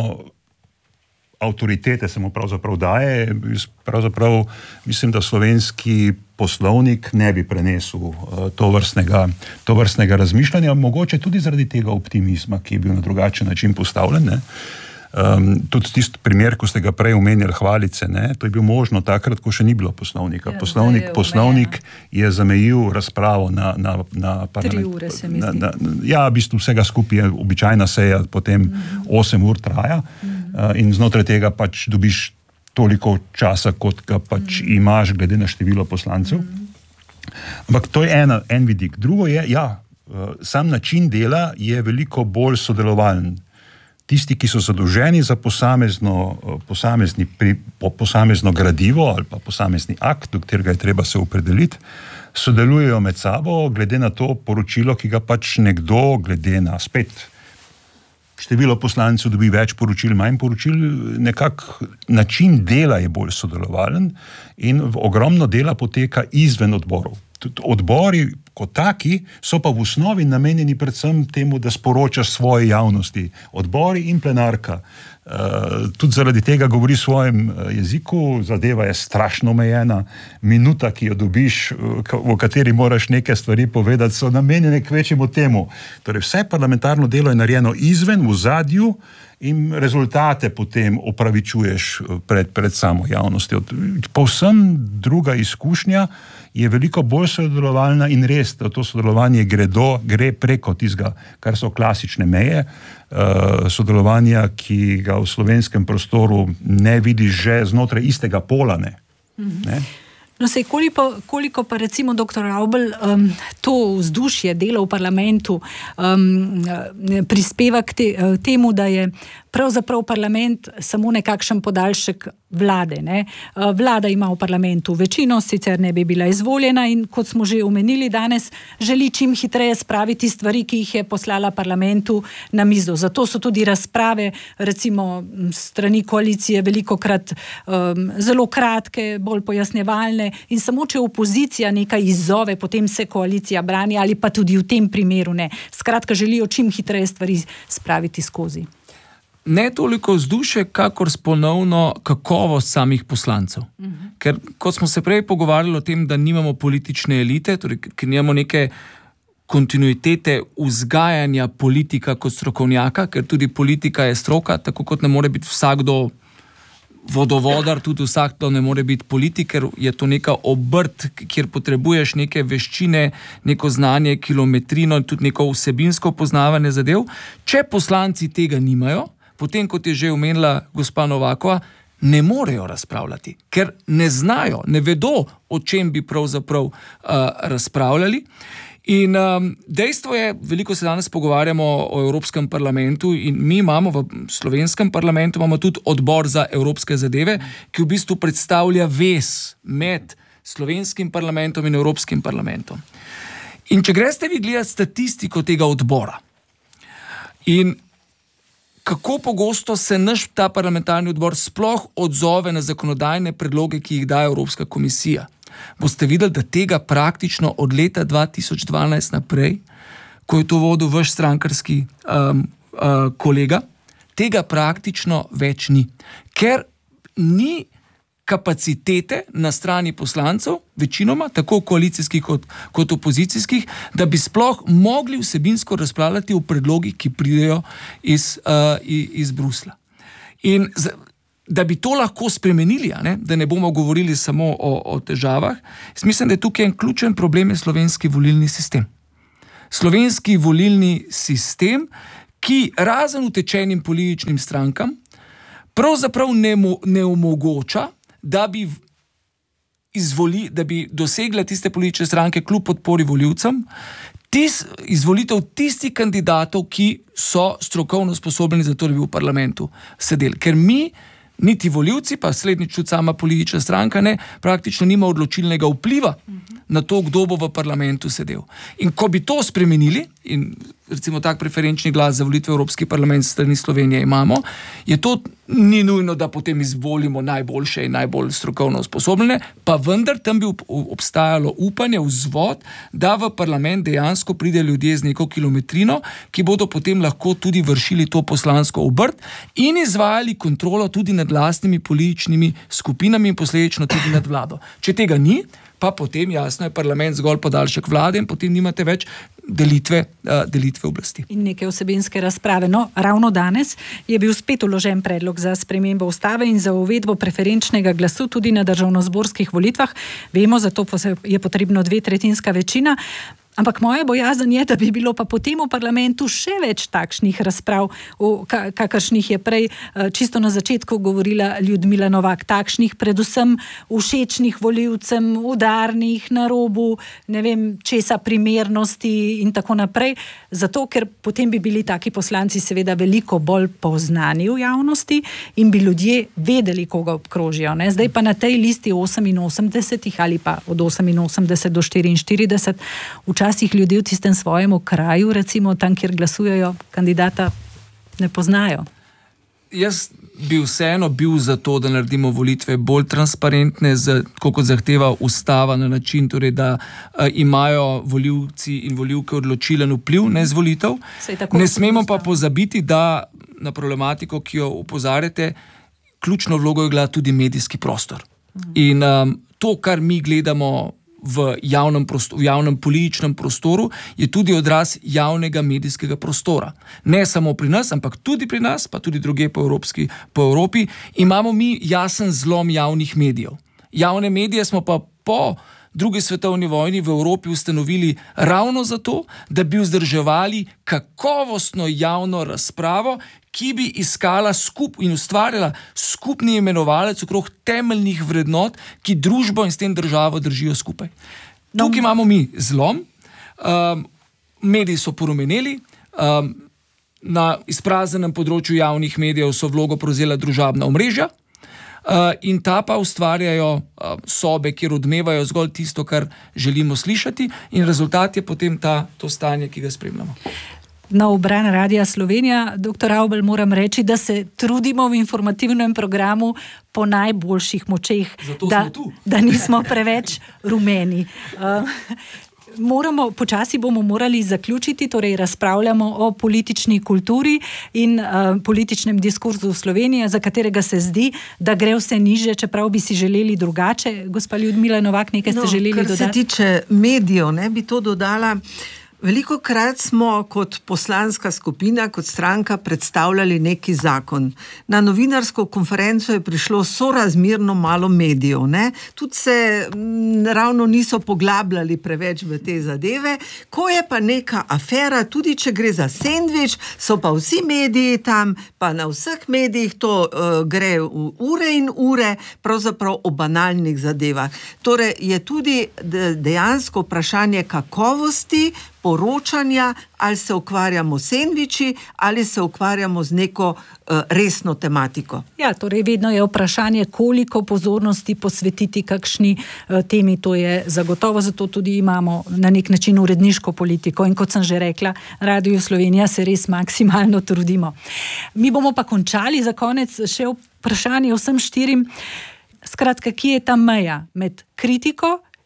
avtoritete se mu pravzaprav daje, pravzaprav mislim, da slovenski poslovnik ne bi prenesel to vrstnega, to vrstnega razmišljanja, mogoče tudi zaradi tega optimizma, ki je bil na drugačen način postavljen, ne. Um, tudi tisti primer, ko ste ga prej omenjali, Hvalice, ne, to je bil možno takrat, ko še ni bilo poslovnika. Ja, poslovnik, je poslovnik je zamejil razpravo na, na, na parlament. Tri ure se mi zdi. Na, na, ja, v bistvu vsega skupaj je običajna seja, potem mm-hmm. osem ur traja mm-hmm. uh, in znotraj tega pač dobiš toliko časa, kot ga pač mm-hmm. imaš glede na število poslancev. Mm-hmm. Ampak to je ena, en vidik. Drugo je, ja, uh, sam način dela je veliko bolj sodelovalen. Tisti, ki so zadolženi za posamezno, posamezni, pri, po, posamezno gradivo ali pa posamezni akt, do katerega je treba se opredeliti, sodelujejo med sabo, glede na to poročilo, ki ga pač nekdo, glede na spet število poslancev dobi več poročil, manj poročil, nekak način dela je bolj sodelovalen in ogromno dela poteka izven odborov. Odbori kot taki so pa v osnovi namenjeni predvsem temu, da sporočaš svoje javnosti. Odbori in plenarka. Uh, tudi zaradi tega govori v svojem jeziku, zadeva je strašno omejena, minuta, ki jo dobiš, v kateri moraš neke stvari povedati, so namenjene k večjemu temu. Torej, vse parlamentarno delo je narejeno izven, v zadju in rezultate potem opravičuješ pred, pred samo javnostjo. Povsem druga izkušnja je veliko bolj sodelovalna in res, da to sodelovanje gre, do, gre preko tistega, kar so klasične meje, uh, sodelovanja, ki ga v slovenskem prostoru ne vidiš že znotraj istega pola, ne. Mm-hmm. ne? No, sej, koliko, koliko pa recimo doktor Avbelj um, to vzdušje dela v parlamentu um, prispeva k te, temu, da je pravzaprav parlament samo nekakšen podaljšek vlade. Ne? Vlada ima v parlamentu večino, sicer ne bi bila izvoljena in kot smo že omenili danes, želi čim hitreje spraviti stvari, ki jih je poslala parlamentu na mizo. Zato so tudi razprave, recimo strani koalicije, velikokrat um, zelo kratke, bolj pojasnjevalne in samo če opozicija nekaj izzove, potem se koalicija brani ali pa tudi v tem primeru ne. Skratka, želijo čim hitreje stvari spraviti skozi. Ne toliko vzdušje, kakor ponovno kakovost samih poslancev. Uh-huh. Ker, kot smo se prej pogovarjali o tem, da nimamo politične elite, torej, ker nimamo neke kontinuitete vzgajanja politika kot strokovnjaka, ker tudi politika je stroka, tako kot ne more biti vsakdo vodovodar, tudi vsakdo ne more biti politik, ker je to neka obrt, kjer potrebuješ neke veščine, neko znanje, kilometrino in tudi neko vsebinsko poznavanje zadev. Če poslanci tega nimajo, potem, kot je že omenila gospa Novakova, ne morejo razpravljati, ker ne znajo, ne vedo, o čem bi pravzaprav uh, razpravljali. In um, dejstvo je, veliko se danes pogovarjamo o Evropskem parlamentu in mi imamo v slovenskem parlamentu imamo tudi odbor za evropske zadeve, ki v bistvu predstavlja vez med slovenskim parlamentom in Evropskim parlamentom. In če greste vi gledati statistiko tega odbora in kako pogosto se naš ta parlamentarni odbor sploh odzove na zakonodajne predloge, ki jih daje Evropska komisija, boste videli, da tega praktično od leta dva tisoč dvanajst naprej, ko je to vodil vaš strankarski um, uh, kolega, tega praktično več ni. ker ni kapacitete na strani poslancev, večinoma, tako koalicijskih kot, kot opozicijskih, da bi sploh mogli vsebinsko razpravljati o predlogih, ki pridejo iz, uh, iz Brusla. In z, da bi to lahko spremenili, ne? Da ne bomo govorili samo o, o težavah, mislim, da je tukaj en ključen problem je slovenski volilni sistem. Slovenski volilni sistem, ki razen utečenim političnim strankam pravzaprav ne, ne omogoča, da bi, izvoli, da bi dosegla tiste politične stranke kljub podpori volivcem, tis, izvolitev tistih kandidatov, ki so strokovno sposobni za to, da bi v parlamentu sedeli. Ker mi, niti volivci, pa slednjič tudi sama politična stranka, ne, praktično nima odločilnega vpliva uh-huh. na to, kdo bo v parlamentu sedel. In ko bi to spremenili, in recimo tak preferenčni glas za volitve v Evropski parlament strani Slovenije imamo, je to ni nujno, da potem izvolimo najboljše in najbolj strokovno usposobljene, pa vendar tam bi obstajalo upanje, vzvod, da v parlament dejansko pride ljudje z neko kilometrino, ki bodo potem lahko tudi vršili to poslansko obrt in izvajali kontrolo tudi nad lastnimi političnimi skupinami in posledično tudi nad vlado. Če tega ni, pa potem jasno je parlament zgolj podaljšek vlade in potem nimate več delitve, uh, delitve oblasti. In neke vsebinske razprave. No, ravno danes je bil spet vložen predlog za spremembo ustave in za uvedbo preferenčnega glasu tudi na državnozborskih volitvah. Vemo, zato je potrebno dve tretjinska večina. Ampak moja bojazen je, da bi bilo pa potem v parlamentu še več takšnih razprav, kakršnih je prej čisto na začetku govorila Ljudmila Novak, takšnih predvsem všečnih volivcem, udarnih, na robu, ne vem, česa primernosti in tako naprej. Zato, ker potem bi bili taki poslanci seveda veliko bolj poznani v javnosti in bi ljudje vedeli, koga obkrožijo. Ne? Zdaj pa na tej listi oseminosemdesetih ali pa od oseminosemdeset do štiriinštirideset včasih ljudje v tistem svojem okraju, recimo tam, kjer glasujejo, kandidata ne poznajo. Jaz bi vseeno bil za to, da naredimo volitve bolj transparentne, tako kot zahteva ustava na način, torej, da uh, imajo volivci in volivke odločilen vpliv na izvolitev. Ne smemo pa pozabiti, da na problematiko, ki jo opozarjate, ključno vlogo je gleda tudi medijski prostor. Mhm. In um, to, kar mi gledamo v javnem, prostoru, v javnem političnem prostoru, je tudi odraz javnega medijskega prostora. Ne samo pri nas, ampak tudi pri nas, pa tudi drugje po, Evropski, po Evropi, imamo mi jasen zlom javnih medijev. Javne medije smo pa po drugi svetovni vojni v Evropi ustanovili ravno zato, da bi vzdrževali kakovostno javno razpravo, ki bi iskala skup in ustvarjala skupni imenovalec okrog temeljnih vrednot, ki družbo in s tem državo držijo skupaj. No. Tukaj imamo mi zlom, um, mediji so porumeneli, um, na izpraznjenem področju javnih medijev so vlogo prevzela družabna omrežja, Uh, in ta pa ustvarjajo uh, sobe, kjer odmevajo zgolj tisto, kar želimo slišati, in rezultat je potem ta, to stanje, ki ga spremljamo. Na obran Radia Slovenija, doktor Avbelj, moram reči, da se trudimo v informativnem programu po najboljših močeh, da, da nismo preveč rumeni. Uh, Moramo, počasi bomo morali zaključiti, torej razpravljamo o politični kulturi in uh, političnem diskurzu v Sloveniji, za katerega se zdi, da gre vse niže, čeprav bi si želeli drugače. Gospa Ljudmila Novak, nekaj ste no, želeli kar dodati? Kar se tiče medijev, ne, bi to dodala. Veliko krat smo kot poslanska skupina, kot stranka predstavljali neki zakon. Na novinarsko konferenco je prišlo sorazmerno malo medijev, ne? Tudi se m, ravno niso poglabljali preveč v te zadeve. Ko je pa neka afera, tudi če gre za sendvič, so pa vsi mediji tam, pa na vseh medijih to uh, gre v ure in ure, pravzaprav o banalnih zadevah. Torej je tudi dejansko vprašanje kakovosti poročanja, ali se ukvarjamo s sendviči, ali se ukvarjamo z neko uh, resno tematiko. Ja, torej vedno je vprašanje, koliko pozornosti posvetiti kakšni uh, temi, to je zagotovo, zato tudi imamo na nek način uredniško politiko in kot sem že rekla, Radio Slovenija se res maksimalno trudimo. Mi bomo pa končali za konec še vprašanje vsem štirim. Skratka, kje je ta meja med kritiko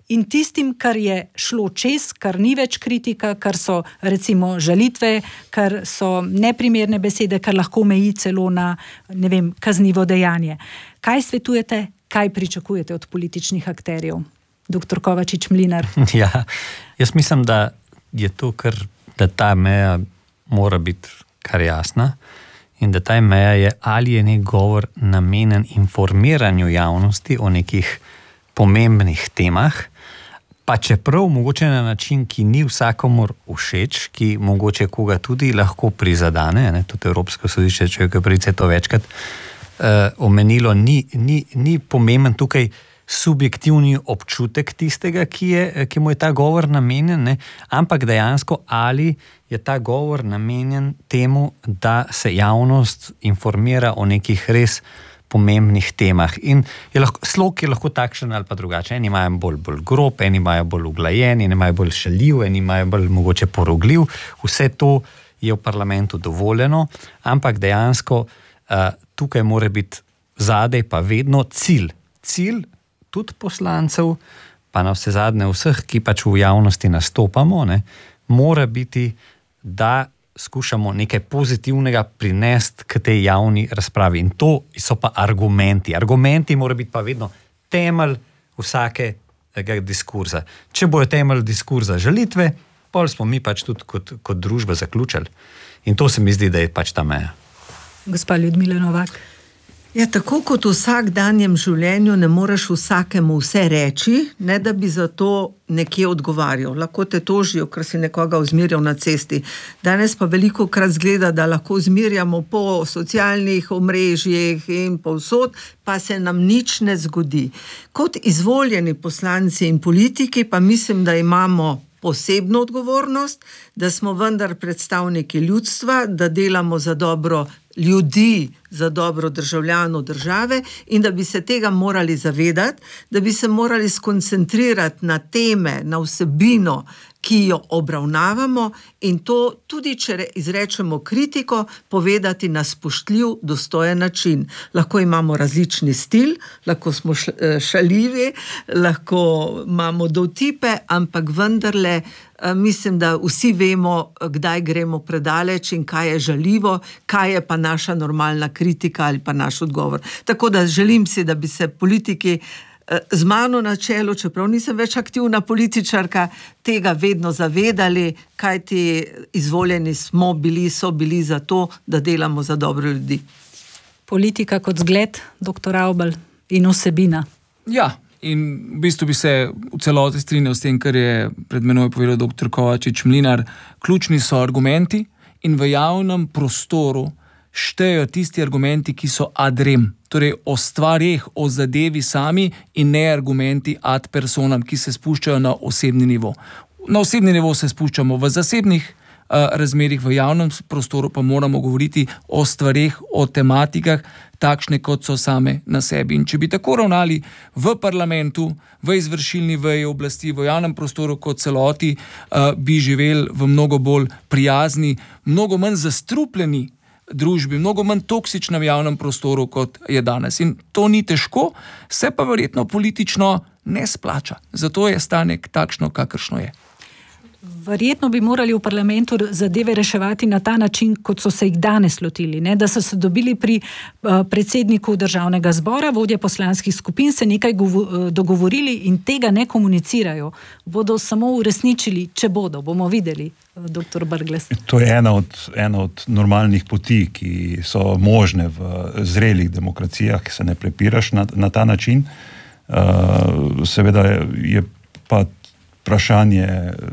in tistim, kar je šlo čez, kar ni več kritika, kar so recimo žalitve, kar so neprimerne besede, kar lahko meji celo na, ne vem, kaznivo dejanje. Kaj svetujete, kaj pričakujete od političnih akterjev? Doktor Kovačič Mlinar. Ja, jaz mislim, da je to, kar, da ta meja mora biti kar jasna in da ta meja je, ali je nek govor namenjen informiranju javnosti o nekih pomembnih temah, pa čeprav mogoče na način, ki ni vsakomur všeč, ki mogoče koga tudi lahko prizadane, ne, tudi Evropsko sodišče človekove pravice to večkrat uh, omenilo, ni, ni, ni pomemben tukaj subjektivni občutek tistega, ki, je, ki mu je ta govor namenjen, ne, ampak dejansko ali je ta govor namenjen temu, da se javnost informira o nekih res pomembnih temah. In je lahko, slog je lahko takšen ali pa drugačen. Eni imajo bolj, bolj grob, eni imajo bolj uglajen, eni imajo bolj šaljiv, eni imajo bolj mogoče porogljiv. Vse to je v parlamentu dovoljeno, ampak dejansko uh, tukaj mora biti zadej pa vedno cilj. Cilj tudi poslancev, pa na vse zadnje vseh, ki pač v javnosti nastopamo, ne, mora biti, da skušamo nekaj pozitivnega prinesti k tej javni razpravi. In to so pa argumenti. Argumenti mora biti pa vedno temelj vsakega diskurza. Če bojo temelj diskurza žalitve, pol smo mi pač tudi kot, kot družba zaključili. In to se mi zdi, da je pač ta meja. Gospa Ljudmila Novak. Ja, tako kot v vsakdanjem življenju ne moreš vsakemu vse reči, ne da bi za to nekje odgovarjal. Lahko te tožijo, ker si nekoga vzmirjal na cesti. Danes pa veliko krat zgleda, da lahko vzmirjamo po socialnih omrežjih in povsod, pa se nam nič ne zgodi. Kot izvoljeni poslanci in politiki pa mislim, da imamo posebno odgovornost, da smo vendar predstavniki ljudstva, da delamo za dobro ljudi, za dobro državljanov države in da bi se tega morali zavedati, da bi se morali skoncentrirati na teme, na vsebino, ki jo obravnavamo in to tudi, če izrečemo kritiko, povedati na spoštljiv, dostojen način. Lahko imamo različni stil, lahko smo šaljivi, lahko imamo dovtipe, ampak vendarle mislim, da vsi vemo, kdaj gremo predaleč in kaj je žaljivo, kaj je pa naša normalna kritika ali pa naš odgovor. Tako da želim si, da bi se politiki z mano na čelu, čeprav nisem več aktivna političarka, tega vedno zavedali, kajti izvoljeni smo bili, so bili za to, da delamo za dobro ljudi. Politika kot zgled, doktor Avbelj, in vsebina. Ja, in v bistvu bi se v celoti strinjal s tem, kar je pred menoj povedal doktor Kovačič Mlinar. Ključni so argumenti in v javnem prostoru štejejo tisti argumenti, ki so ad rem, torej o stvarih, o zadevi sami in ne argumenti ad personam, ki se spuščajo na osebni nivo. Na osebni nivo se spuščamo v zasebnih uh, razmerih, v javnem prostoru pa moramo govoriti o stvarih, o tematikah, takšne kot so same na sebi. In če bi tako ravnali v parlamentu, v izvršilni veji oblasti, v javnem prostoru kot celoti, uh, bi živeli v mnogo bolj prijazni, mnogo manj zastrupljeni družbi, mnogo manj toksičnem javnem prostoru, kot je danes. In to ni težko, se pa verjetno politično ne splača. Zato je stanek takšno, kakršno je. Verjetno bi morali v parlamentu zadeve reševati na ta način, kot so se jih danes lotili, ne? Da so se dobili pri uh, predsedniku državnega zbora, vodje poslanskih skupin, se nekaj govo- dogovorili in tega ne komunicirajo. Bodo samo uresničili, če bodo, bomo videli, uh, doktor Brglez. To je ena od, ena od normalnih poti, ki so možne v zrelih demokracijah, ki se ne prepiraš na, na ta način. Uh, seveda je pa vprašanje,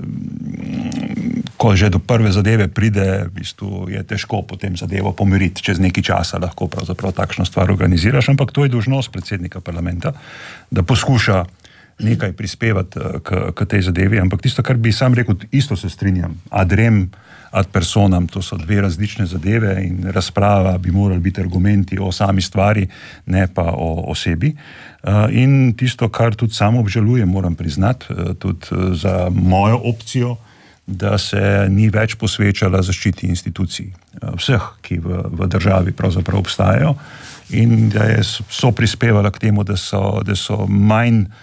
ko že do prve zadeve pride, v bistvu je težko potem zadevo pomiriti, čez nekaj časa lahko pravzaprav takšno stvar organiziraš, ampak to je dolžnost predsednika parlamenta, da poskuša nekaj prispevati k, k tej zadevi, ampak tisto, kar bi sam rekel, isto se strinjam, ad rem, ad personam, to so dve različne zadeve in razprava bi morali biti argumenti o sami stvari, ne pa o osebi. In tisto, kar tudi samo obžalujem, moram priznati, tudi za mojo opcijo, da se ni več posvečala zaščiti institucij, vseh, ki v, v državi pravzaprav obstajajo in da je, so prispevala k temu, da so, da so manj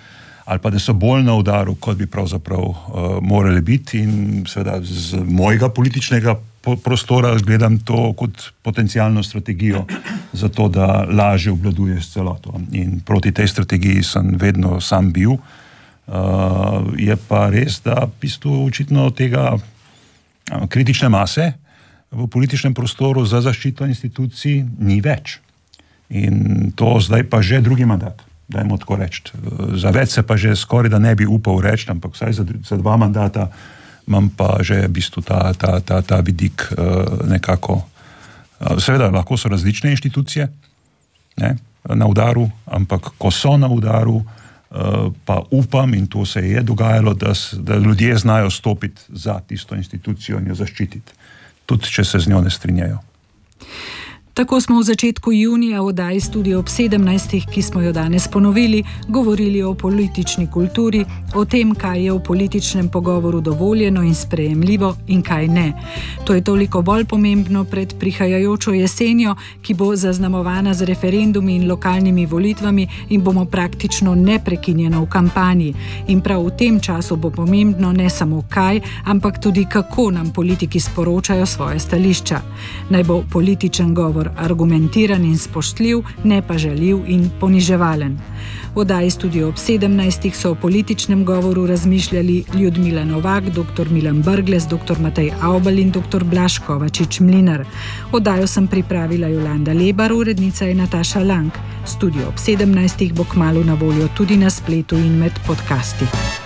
ali pa da so bolj na udaru, kot bi pravzaprav uh, morali biti, in seveda z mojega političnega prostora gledam to kot potencijalno strategijo za to, da lažje obvladuješ celoto. In proti tej strategiji sem vedno sam bil. Uh, je pa res, da v bistvu očitno tega uh, kritične mase v političnem prostoru za zaščito institucij ni več. In to zdaj pa že drugi mandat, dajmo tako reči. Za več se pa že skoraj da ne bi upal reči, ampak vsaj za, za dva mandata imam pa že v bistvu ta, ta, ta, ta vidik uh, nekako. Uh, seveda, lahko so različne inštitucije, ne, na udaru, ampak ko so na udaru, uh, pa upam, in to se je dogajalo, da, da ljudje znajo stopiti za tisto institucijo in jo zaščititi, tudi če se z njo ne strinjajo. Tako smo v začetku junija v oddaji Studio ob sedemnajstih, ki smo jo danes ponovili, govorili o politični kulturi, o tem, kaj je v političnem pogovoru dovoljeno in sprejemljivo in kaj ne. To je toliko bolj pomembno pred prihajajočo jesenjo, ki bo zaznamovana z referendumi in lokalnimi volitvami in bomo praktično neprekinjeno v kampanji. In prav v tem času bo pomembno ne samo kaj, ampak tudi kako nam politiki sporočajo svoje stališča. Naj bo političen govor argumentiran in spoštljiv, ne pa žaljiv in poniževalen. V oddaji Studio ob sedemnajstih so o političnem govoru razmišljali Ljudmila Novak, doktor Milan Brglez, doktor Matej Avbelj in doktor Blaž Kovačič Mlinar. Oddajo sem pripravila Jolanda Lebar, urednica je Nataša Lang. Studio ob sedemnajstih bo kmalu na voljo tudi na spletu in med podcasti.